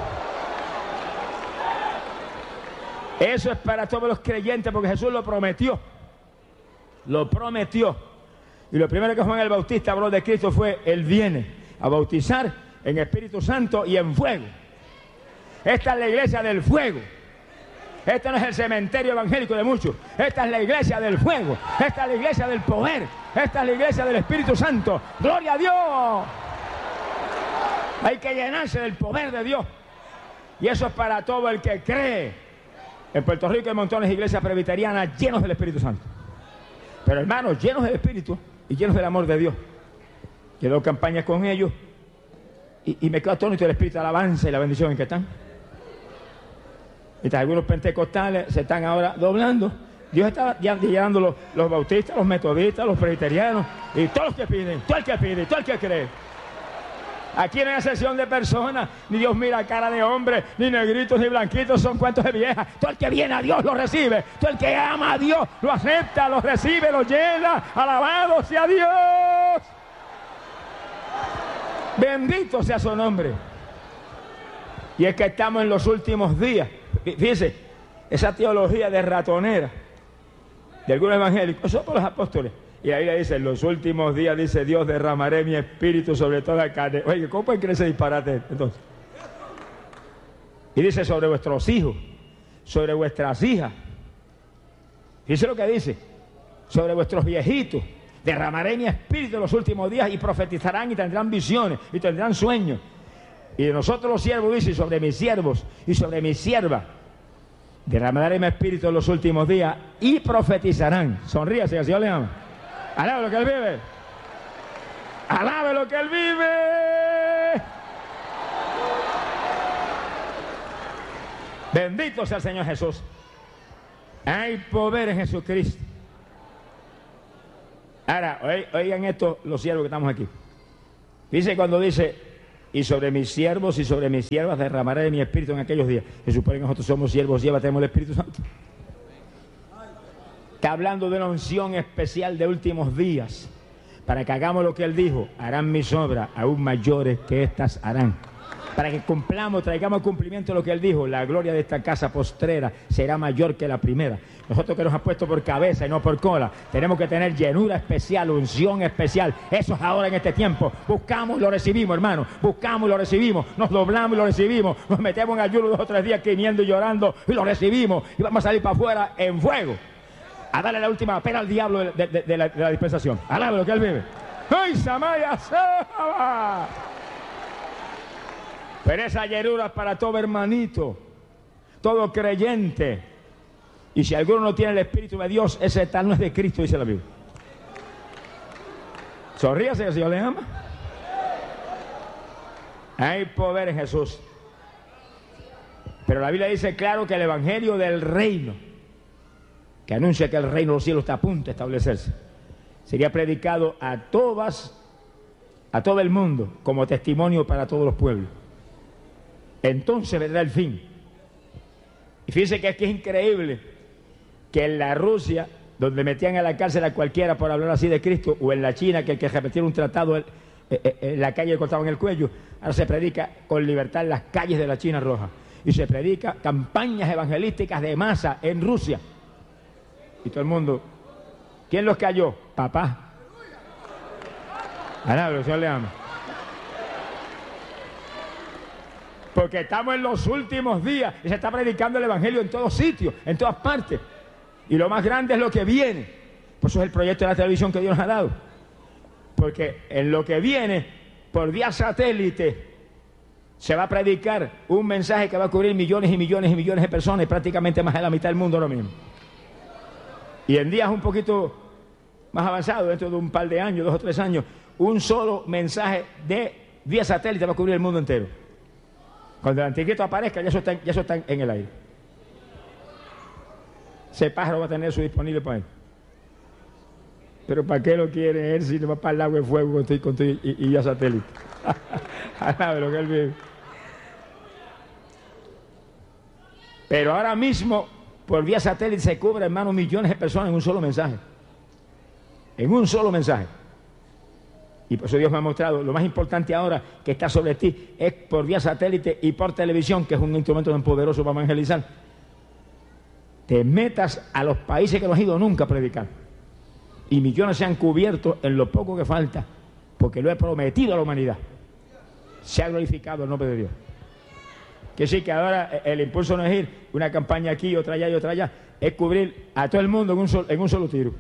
Eso es para todos los creyentes porque Jesús lo prometió, lo prometió. Y lo primero que Juan el Bautista habló de Cristo fue, Él viene a bautizar en Espíritu Santo y en fuego. Esta es la iglesia del fuego. Este no es el cementerio evangélico de muchos. Esta es la iglesia del fuego. Esta es la iglesia del poder. Esta es la iglesia del Espíritu Santo. ¡Gloria a Dios! Hay que llenarse del poder de Dios. Y eso es para todo el que cree. En Puerto Rico hay montones de iglesias presbiterianas llenos del Espíritu Santo. Pero hermanos, llenos del Espíritu y llenos del amor de Dios. Yo doy campañas con ellos y, y me quedo atónito del Espíritu de alabanza y la bendición en que están. Mientras algunos pentecostales se están ahora doblando, Dios está ya llenando los, los bautistas, los metodistas, los presbiterianos y todos los que piden, todo el que pide, todo el que cree. Aquí no hay excepción de personas, ni Dios mira cara de hombre, ni negritos ni blanquitos, son cuentos de vieja. Todo el que viene a Dios lo recibe, todo el que ama a Dios lo acepta, lo recibe, lo llena. Alabado sea Dios, bendito sea su nombre. Y es que estamos en los últimos días. Fíjense, esa teología de ratonera de algunos evangélicos, son todos los apóstoles. Y la Biblia dice, en los últimos días, dice Dios, derramaré mi espíritu sobre toda la carne. Oye, ¿cómo pueden creer ese disparate entonces? Y dice, sobre vuestros hijos, sobre vuestras hijas. Dice lo que dice, sobre vuestros viejitos. Derramaré mi espíritu en los últimos días y profetizarán y tendrán visiones y tendrán sueños. Y de nosotros los siervos, dice, sobre mis siervos y sobre mis siervas. Derramaré mi espíritu en los últimos días y profetizarán. Sonríase, que el Señor le ama. Alabe lo que Él vive. Alabe lo que Él vive. Bendito sea el Señor Jesús. Hay poder en Jesucristo. Ahora, oigan esto los siervos que estamos aquí. Dice cuando dice, y sobre mis siervos y sobre mis siervas derramaré de mi espíritu en aquellos días. Se supone que nosotros somos siervos, lleva, tenemos el Espíritu Santo. Está hablando de una unción especial de últimos días, para que hagamos lo que Él dijo, harán mis obras aún mayores que estas harán. Para que cumplamos, traigamos cumplimiento de lo que Él dijo, la gloria de esta casa postrera será mayor que la primera. Nosotros que nos ha puesto por cabeza y no por cola, tenemos que tener llenura especial, unción especial. Eso es ahora en este tiempo. Buscamos y lo recibimos, hermano. Buscamos y lo recibimos. Nos doblamos y lo recibimos. Nos metemos en ayuno dos o tres días gimiendo y llorando y lo recibimos. Y vamos a salir para afuera en fuego. A darle la última pena al diablo de, de, de, de, la, de la dispensación. Alabe lo que Él vive. ¡Ay, Samaya Saba! Pero esa llenura es para todo hermanito, todo creyente. Y si alguno no tiene el Espíritu de Dios, ese tal no es de Cristo, dice la Biblia. Sonríase que el Señor le ama. Hay poder en Jesús. Pero la Biblia dice claro que el Evangelio del reino, que anuncia que el reino de los cielos está a punto de establecerse, sería predicado a todas, a todo el mundo, como testimonio para todos los pueblos. Entonces vendrá el fin. Y fíjense que es que es increíble que en la Rusia, donde metían a la cárcel a cualquiera por hablar así de Cristo, o en la China, que el que repetía un tratado en, en la calle le cortaban el cuello, ahora se predica con libertad en las calles de la China roja. Y se predica campañas evangelísticas de masa en Rusia. Y todo el mundo, ¿quién los cayó? Papá. Alá, el Señor le ama. Porque estamos en los últimos días y se está predicando el Evangelio en todos sitios, en todas partes. Y lo más grande es lo que viene. Por eso es el proyecto de la televisión que Dios nos ha dado. Porque en lo que viene, por vía satélite, se va a predicar un mensaje que va a cubrir millones y millones y millones de personas y prácticamente más de la mitad del mundo ahora mismo. Y en días un poquito más avanzados, dentro de un par de años, dos o tres años, un solo mensaje de vía satélite va a cubrir el mundo entero. Cuando el anticristo aparezca, ya eso está, ya eso está en el aire. Ese pájaro va a tener eso disponible para él. Pero ¿para qué lo quiere él si le va para el agua de fuego con tu, con tu, y, y ya satélite? Sabe lo que él vive. Pero ahora mismo, por vía satélite, se cubre, hermano, millones de personas en un solo mensaje. En un solo mensaje. Y por eso Dios me ha mostrado, lo más importante ahora que está sobre ti es por vía satélite y por televisión, que es un instrumento tan poderoso para evangelizar. Te metas a los países que no has ido nunca a predicar. Y millones se han cubierto en lo poco que falta, porque lo he prometido a la humanidad. Se ha glorificado el nombre de Dios. Que sí, que ahora el impulso no es ir una campaña aquí, otra allá y otra allá, es cubrir a todo el mundo en un solo, en un solo tiro.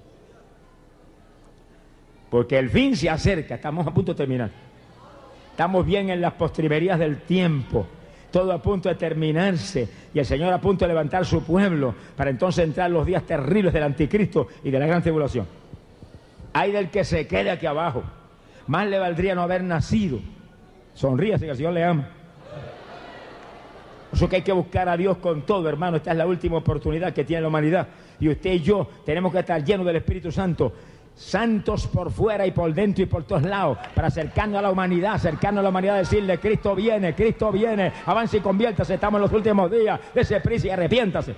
Porque el fin se acerca, estamos a punto de terminar. Estamos bien en las postrimerías del tiempo, todo a punto de terminarse, y el Señor a punto de levantar su pueblo, para entonces entrar los días terribles del anticristo y de la gran tribulación. Ay del que se quede aquí abajo, más le valdría no haber nacido. Sonríase que el Señor le ama. Por eso que hay que buscar a Dios con todo, hermano. Esta es la última oportunidad que tiene la humanidad, y usted y yo tenemos que estar llenos del Espíritu Santo, santos por fuera y por dentro y por todos lados, para acercarnos a la humanidad, acercarnos a la humanidad, decirle: Cristo viene, Cristo viene, avance y conviértase, estamos en los últimos días, dése prisa y arrepiéntase.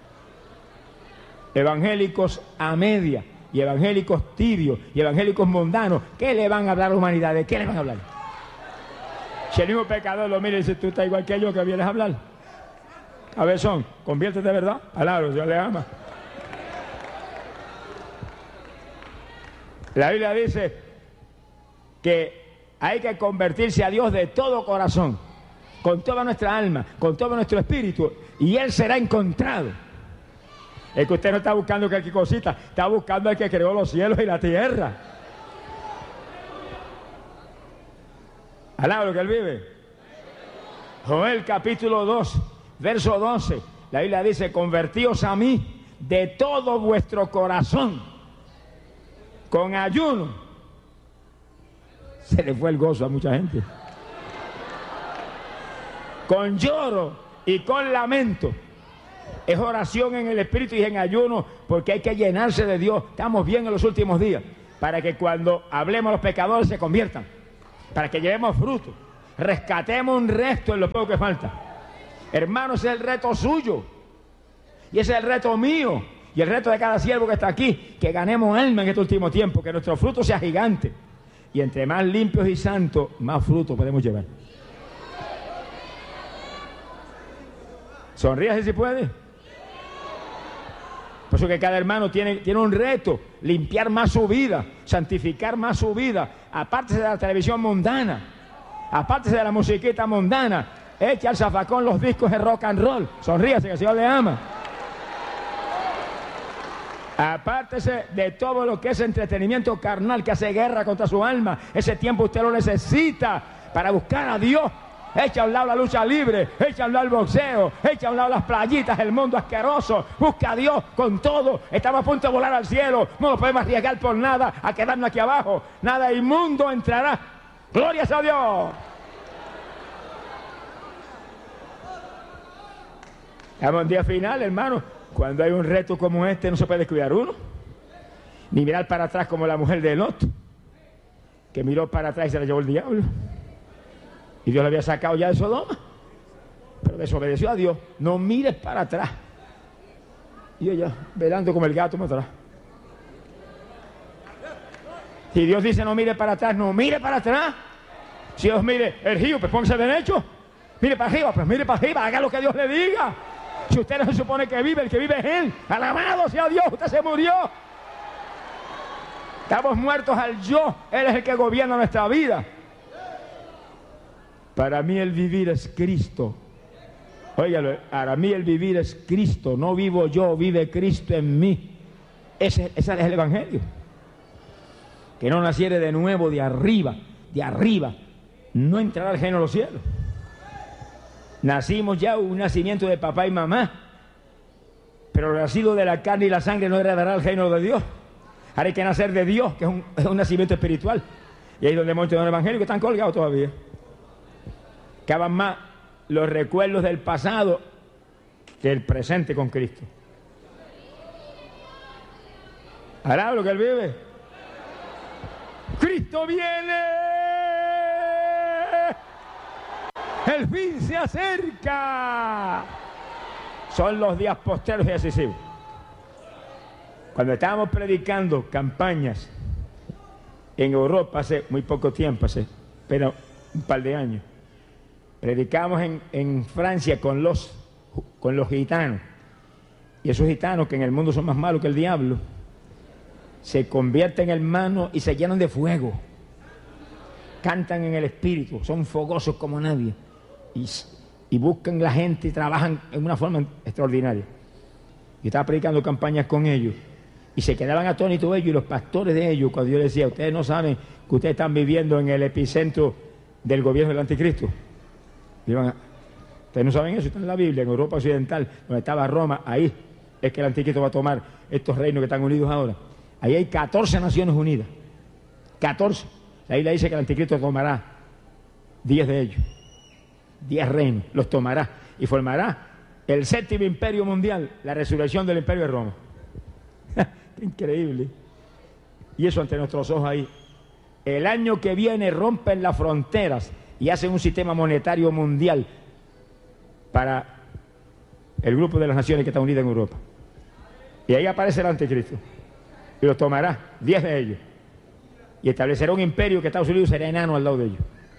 Evangélicos a media, y evangélicos tibios, y evangélicos mundanos, ¿qué le van a hablar a la humanidad? ¿De qué le van a hablar? Si el mismo pecador lo mira y dice: tú estás igual que yo, que vienes a hablar. Cabezón, conviértete, ¿verdad? Palabra, Dios le ama. La Biblia dice que hay que convertirse a Dios de todo corazón, con toda nuestra alma, con todo nuestro espíritu, y Él será encontrado. Es que usted no está buscando cualquier cosita, está buscando al que creó los cielos y la tierra. Alaba lo que Él vive. Joel capítulo dos, verso doce. La Biblia dice: convertíos a mí de todo vuestro corazón, con ayuno. Se le fue el gozo a mucha gente. Con lloro y con lamento. Es oración en el Espíritu y en ayuno, porque hay que llenarse de Dios. Estamos bien en los últimos días, para que cuando hablemos los pecadores se conviertan, para que llevemos fruto, rescatemos un resto en lo poco que falta. Hermanos, ese es el reto suyo, y ese es el reto mío, y el reto de cada siervo que está aquí, que ganemos alma en este último tiempo, que nuestro fruto sea gigante, y entre más limpios y santos, más fruto podemos llevar. Sonríase si puede. Por eso que cada hermano tiene, tiene un reto, limpiar más su vida, santificar más su vida, apártese de la televisión mundana, apártese de la musiquita mundana, eche al zafacón los discos de rock and roll, sonríase que el Señor le ama. Apártese de todo lo que es entretenimiento carnal que hace guerra contra su alma. Ese tiempo usted lo necesita para buscar a Dios. Echa a un lado la lucha libre, echa a un lado el boxeo, echa a un lado las playitas, el mundo asqueroso. Busca a Dios con todo. Estamos a punto de volar al cielo. No nos podemos arriesgar por nada a quedarnos aquí abajo. Nada inmundo entrará. ¡Glorias a Dios! Estamos en día final, hermano. Cuando hay un reto como este, no se puede descuidar uno. Ni mirar para atrás como la mujer de Lot, que miró para atrás y se la llevó el diablo. Y Dios le había sacado ya de Sodoma, pero desobedeció a Dios. No mires para atrás. Y ella velando como el gato más atrás. Si Dios dice no mire para atrás, no mire para atrás. Si Dios mire el río, pues póngase derecho. Mire para arriba, pues mire para arriba, haga lo que Dios le diga. Si usted no se supone que vive, el que vive es Él. Alabado sea Dios, usted se murió. Estamos muertos al yo. Él es el que gobierna nuestra vida. Para mí el vivir es Cristo. Óigalo, para mí el vivir es Cristo. No vivo yo, vive Cristo en mí. Ese, ese es el Evangelio. Que no naciere de nuevo de arriba, de arriba, no entrará al reino de los cielos. Nacimos ya un nacimiento de papá y mamá, pero nacido de la carne y la sangre no heredará el reino de Dios. Ahora hay que nacer de Dios, que es un, es un nacimiento espiritual. Y ahí es donde hemos entendido el Evangelio, que están colgados todavía. Caban más los recuerdos del pasado que el presente con Cristo. ¿Hará lo que Él vive? ¡Cristo viene! ¡El fin se acerca! Son los días postreros y decisivos. Cuando estábamos predicando campañas en Europa hace muy poco tiempo, hace pero un par de años, predicamos en, en Francia con los, con los gitanos. Y esos gitanos, que en el mundo son más malos que el diablo, se convierten en hermanos y se llenan de fuego. Cantan en el espíritu, son fogosos como nadie. Y, y buscan la gente y trabajan en una forma extraordinaria. Yo estaba predicando campañas con ellos y se quedaban atónitos ellos y los pastores de ellos cuando yo les decía: ustedes no saben que ustedes están viviendo en el epicentro del gobierno del anticristo. Iban, ustedes no saben eso, está en la Biblia, en Europa Occidental, donde estaba Roma, ahí es que el anticristo va a tomar estos reinos que están unidos ahora. Ahí hay catorce naciones unidas, catorce. La Biblia dice que el anticristo tomará diez de ellos, diez reinos, los tomará y formará el séptimo imperio mundial, la resurrección del imperio de Roma. Increíble. Y eso ante nuestros ojos ahí. El año que viene rompen las fronteras y hacen un sistema monetario mundial para el grupo de las naciones que están unidas en Europa. Y ahí aparece el anticristo. Y los tomará, diez de ellos. Y establecerá un imperio que Estados Unidos será enano al lado de ellos.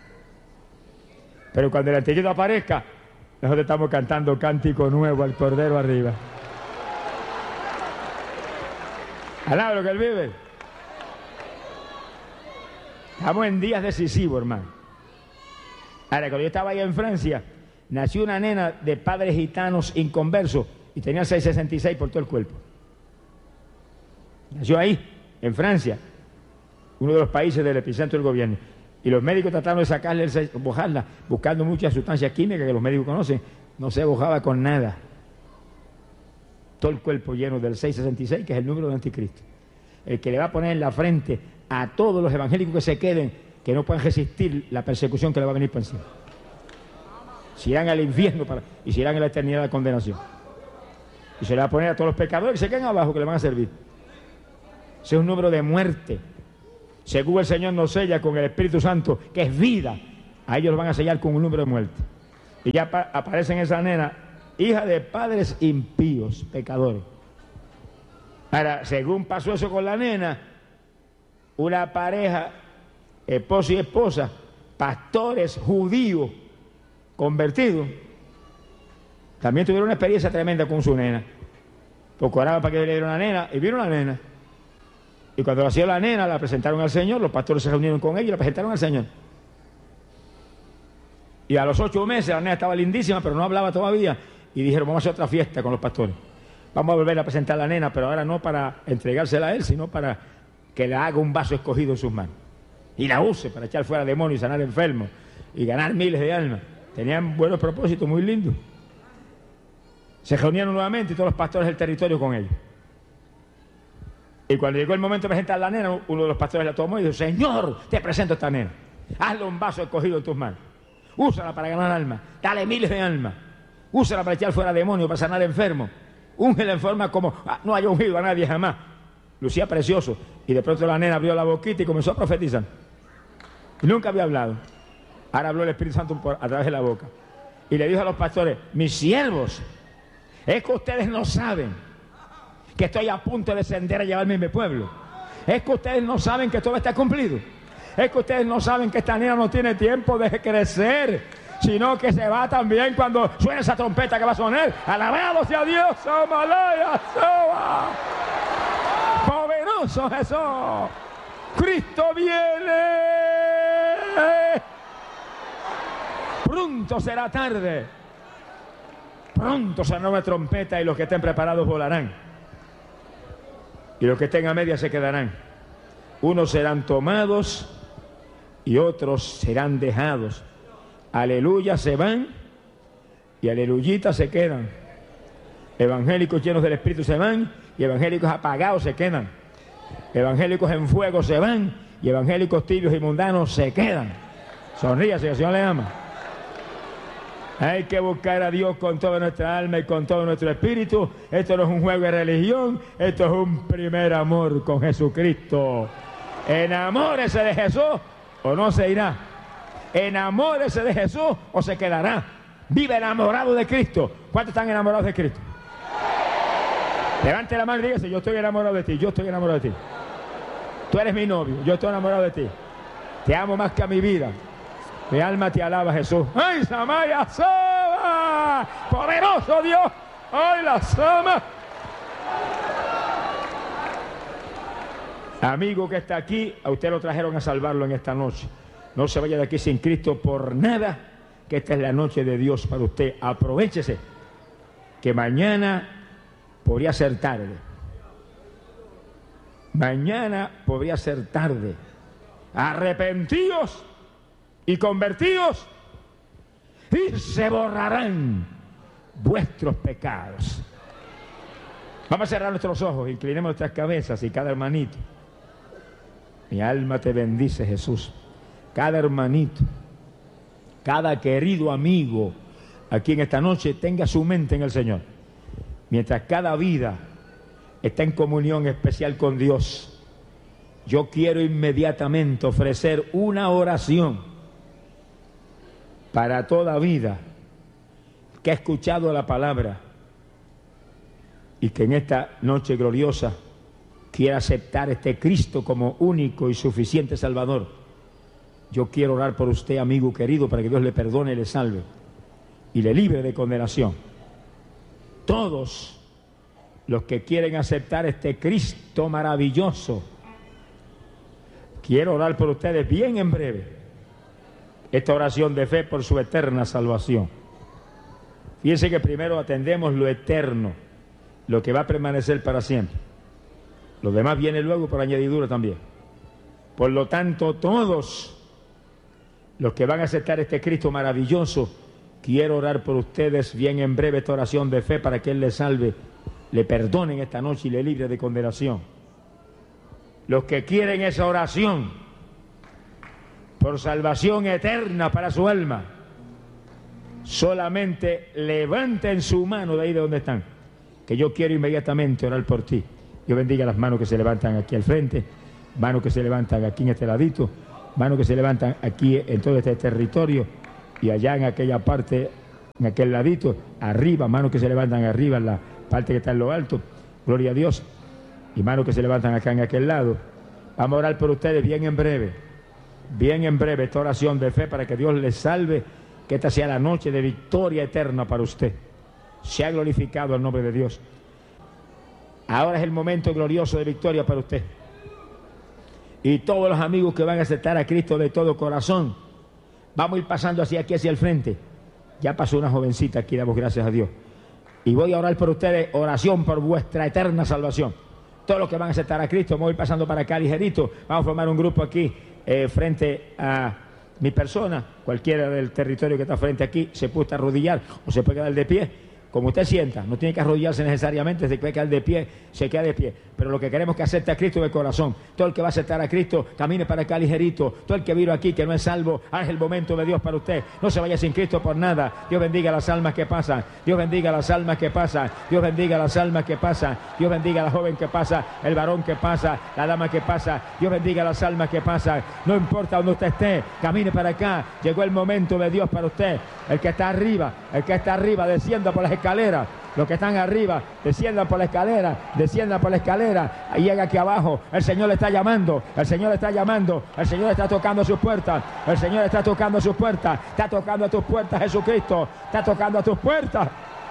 Pero cuando el anticristo aparezca, nosotros estamos cantando cántico nuevo al Cordero arriba. Alaba lo que Él vive. Estamos en días decisivos, hermano. Ahora, cuando yo estaba allá en Francia, nació una nena de padres gitanos inconversos y tenía seiscientos sesenta y seis por todo el cuerpo. Nació ahí, en Francia, uno de los países del epicentro del gobierno. Y los médicos trataron de sacarle, el, bojarla, buscando muchas sustancias químicas que los médicos conocen. No se bojaba con nada. Todo el cuerpo lleno del seiscientos sesenta y seis, que es el número del anticristo. El que le va a poner en la frente a todos los evangélicos que se queden, que no puedan resistir la persecución que le va a venir por encima. Se irán al infierno para, y se irán a la eternidad de condenación. Y se le va a poner a todos los pecadores que se quedan abajo, que le van a servir. Ese es un número de muerte. Según el Señor nos sella con el Espíritu Santo, que es vida, a ellos los van a sellar con un número de muerte. Y ya aparece en esa nena, hija de padres impíos, pecadores. Ahora, según pasó eso con la nena, una pareja, esposo y esposa, pastores judíos convertidos, también tuvieron una experiencia tremenda con su nena. Porque oraban para que le diera una nena, y vino una nena. Y cuando nació la nena, la presentaron al Señor, los pastores se reunieron con ella y la presentaron al Señor. Y a los ocho meses la nena estaba lindísima, pero no hablaba todavía. Y dijeron, vamos a hacer otra fiesta con los pastores. Vamos a volver a presentar a la nena, pero ahora no para entregársela a él, sino para que le haga un vaso escogido en sus manos. Y la use para echar fuera demonios y sanar enfermos y ganar miles de almas. Tenían buenos propósitos, muy lindos. Se reunieron nuevamente y todos los pastores del territorio con ellos. Y cuando llegó el momento de presentar a la nena, uno de los pastores la tomó y dijo, Señor, te presento a esta nena. Hazle un vaso escogido en tus manos. Úsala para ganar almas. Dale miles de almas. Úsala para echar fuera demonios, para sanar enfermos. Úngela en forma como ah, no haya ungido a nadie jamás. Lucía precioso. Y de pronto la nena abrió la boquita y comenzó a profetizar. Y nunca había hablado. Ahora habló el Espíritu Santo por, a través de la boca. Y le dijo a los pastores, mis siervos, es que ustedes no saben que estoy a punto de descender a llevarme a mi pueblo. Es que ustedes no saben que todo está cumplido. Es que ustedes no saben que esta nena no tiene tiempo de crecer, sino que se va también cuando suene esa trompeta que va a sonar. Alabado sea Dios, Amalaya, Soba. Poderoso Jesús. Cristo viene. Pronto será tarde. Pronto sonará una trompeta y los que estén preparados volarán. Y los que estén a media se quedarán. Unos serán tomados y otros serán dejados. Aleluya se van y aleluyitas se quedan. Evangélicos llenos del Espíritu se van y evangélicos apagados se quedan. Evangélicos en fuego se van y evangélicos tibios y mundanos se quedan. Sonríase, que el Señor le ama. Hay que buscar a Dios con toda nuestra alma y con todo nuestro espíritu. Esto no es un juego de religión, esto es un primer amor con Jesucristo. Enamórese de Jesús o no se irá. Enamórese de Jesús o se quedará. Vive enamorado de Cristo. ¿Cuántos están enamorados de Cristo? Levante la mano y dígase, yo estoy enamorado de ti, yo estoy enamorado de ti. Tú eres mi novio, yo estoy enamorado de ti. Te amo más que a mi vida. Mi alma te alaba, Jesús. ¡Ay, Samaya, Sama! ¡Poderoso Dios! ¡Ay, la Sama! Amigo que está aquí, a usted lo trajeron a salvarlo en esta noche. No se vaya de aquí sin Cristo por nada, que esta es la noche de Dios para usted. Aprovéchese, que mañana podría ser tarde. Mañana podría ser tarde. Arrepentíos y convertidos y se borrarán vuestros pecados. Vamos a cerrar nuestros ojos, inclinemos nuestras cabezas y cada hermanito. Mi alma te bendice, Jesús. Cada hermanito, cada querido amigo aquí en esta noche tenga su mente en el Señor. Mientras cada vida está en comunión especial con Dios, yo quiero inmediatamente ofrecer una oración para toda vida que ha escuchado la palabra y que en esta noche gloriosa quiera aceptar este Cristo como único y suficiente Salvador. Yo quiero orar por usted, amigo querido, para que Dios le perdone y le salve y le libre de condenación. Todos los que quieren aceptar este Cristo maravilloso, quiero orar por ustedes bien en breve. Esta oración de fe por su eterna salvación. Fíjense que primero atendemos lo eterno, lo que va a permanecer para siempre. Lo demás viene luego por añadidura también. Por lo tanto, todos los que van a aceptar este Cristo maravilloso, quiero orar por ustedes bien en breve esta oración de fe para que Él les salve, le perdonen esta noche y le libre de condenación. Los que quieren esa oración por salvación eterna para su alma, solamente levanten su mano de ahí de donde están, que yo quiero inmediatamente orar por ti. Dios bendiga las manos que se levantan aquí al frente, manos que se levantan aquí en este ladito, manos que se levantan aquí en todo este territorio y allá en aquella parte, en aquel ladito, arriba, manos que se levantan arriba en la parte que está en lo alto, gloria a Dios, y manos que se levantan acá en aquel lado. Vamos a orar por ustedes bien en breve, bien en breve, esta oración de fe para que Dios les salve, que esta sea la noche de victoria eterna para usted. Se ha glorificado el nombre de Dios. Ahora es el momento glorioso de victoria para usted. Y todos los amigos que van a aceptar a Cristo de todo corazón, vamos a ir pasando hacia aquí, hacia el frente. Ya pasó una jovencita aquí, damos gracias a Dios. Y voy a orar por ustedes, oración por vuestra eterna salvación. Todos los que van a aceptar a Cristo, me voy pasando para acá ligerito. Vamos a formar un grupo aquí, eh, frente a mi persona. Cualquiera del territorio que está frente aquí se puede arrodillar o se puede quedar de pie. Como usted sienta, no tiene que arrodillarse necesariamente, se puede quedar de pie, se queda de pie. Pero lo que queremos es que acepte a Cristo de corazón. Todo el que va a aceptar a Cristo, camine para acá ligerito. Todo el que vino aquí, que no es salvo, ahora es el momento de Dios para usted. No se vaya sin Cristo por nada. Dios bendiga las almas que pasan. Dios bendiga las almas que pasan. Dios bendiga las almas que pasan. Dios bendiga a la joven que pasa, el varón que pasa, la dama que pasa. Dios bendiga las almas que pasan. No importa donde usted esté, camine para acá. Llegó el momento de Dios para usted. El que está arriba, el que está arriba, descienda por las escaleras. Los que están arriba, desciendan por la escalera, desciendan por la escalera, y llega aquí abajo. El Señor le está llamando, el Señor le está llamando, el Señor está tocando sus puertas, el Señor está tocando sus puertas, está tocando a tus puertas, Jesucristo, está tocando a tus puertas.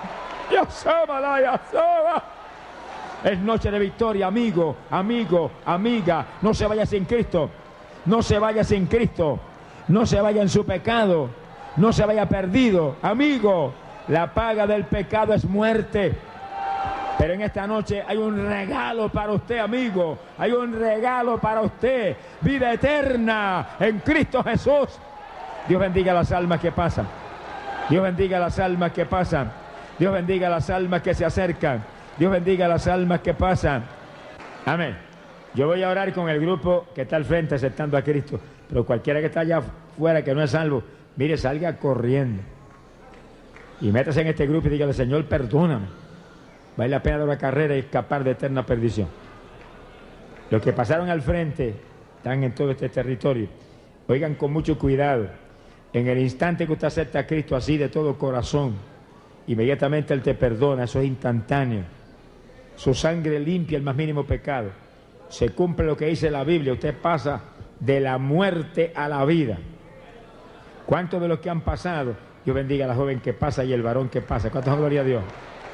Es noche de victoria, amigo, amigo, amiga. No se vaya sin Cristo, no se vaya sin Cristo, no se vaya en su pecado, no se vaya perdido, amigo. La paga del pecado es muerte. Pero en esta noche hay un regalo para usted, amigo. Hay un regalo para usted. Vida eterna en Cristo Jesús. Dios bendiga las almas que pasan. Dios bendiga las almas que pasan. Dios bendiga las almas que se acercan. Dios bendiga las almas que pasan. Amén. Yo voy a orar con el grupo que está al frente aceptando a Cristo. Pero cualquiera que está allá afuera que no es salvo, mire, salga corriendo. Y métase en este grupo y dígale: Señor, perdóname. Vale la pena dar una carrera y escapar de eterna perdición. Los que pasaron al frente están en todo este territorio. Oigan con mucho cuidado. En el instante que usted acepta a Cristo así de todo corazón, inmediatamente Él te perdona. Eso es instantáneo. Su sangre limpia el más mínimo pecado. Se cumple lo que dice la Biblia. Usted pasa de la muerte a la vida. ¿Cuántos de los que han pasado? Dios bendiga a la joven que pasa y el varón que pasa. ¿Cuántos dan gloria a Dios?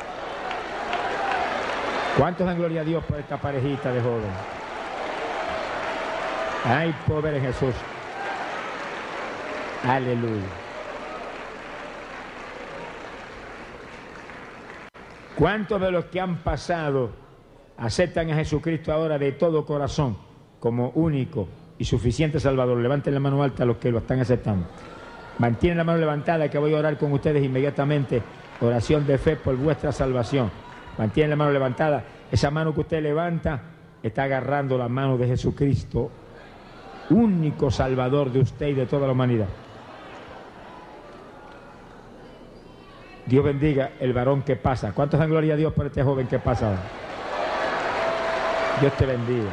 ¿Cuántos dan gloria a Dios por esta parejita de jóvenes? Ay, pobre Jesús. Aleluya. ¿Cuántos de los que han pasado aceptan a Jesucristo ahora de todo corazón como único y suficiente Salvador? Levanten la mano alta a los que lo están aceptando. Mantienen la mano levantada, que voy a orar con ustedes inmediatamente. Oración de fe por vuestra salvación. Mantienen la mano levantada. Esa mano que usted levanta está agarrando la mano de Jesucristo, único Salvador de usted y de toda la humanidad. Dios bendiga el varón que pasa. ¿Cuántos dan gloria a Dios por este joven que pasa? Dios te bendiga.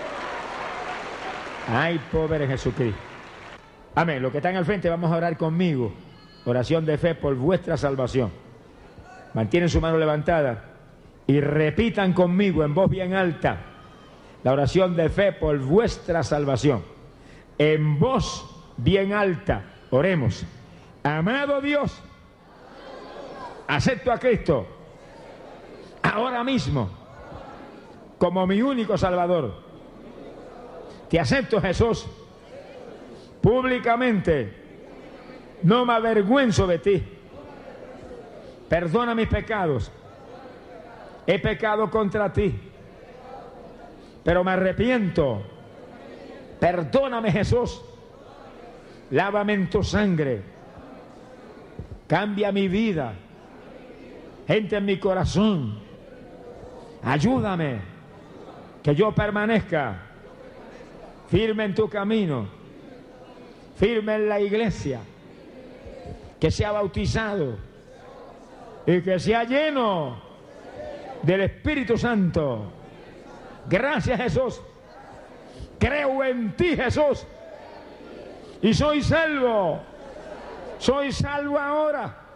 Ay, pobre Jesucristo. Amén. Los que están al frente, vamos a orar conmigo. Oración de fe por vuestra salvación. Mantienen su mano levantada y repitan conmigo en voz bien alta la oración de fe por vuestra salvación. En voz bien alta, oremos. Amado Dios, acepto a Cristo ahora mismo como mi único Salvador. Te acepto, Jesús, públicamente. No me avergüenzo de ti. Perdona mis pecados. He pecado contra ti, pero me arrepiento. Perdóname, Jesús. Lávame en tu sangre. Cambia mi vida. Entra en mi corazón. Ayúdame que yo permanezca firme en tu camino, firme en la iglesia, que sea bautizado y que sea lleno del Espíritu Santo. Gracias, Jesús. Creo en ti, Jesús, y soy salvo. Soy salvo ahora.